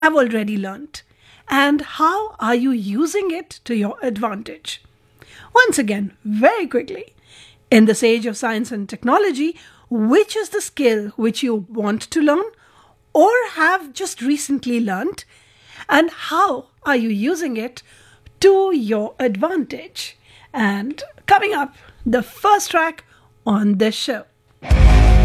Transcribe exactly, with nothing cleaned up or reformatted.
have already learnt, and how are you using it to your advantage? Once again, very quickly, in this age of science and technology, which is the skill which you want to learn or have just recently learnt, and how are you using it to your advantage? And coming up, the first track on this show.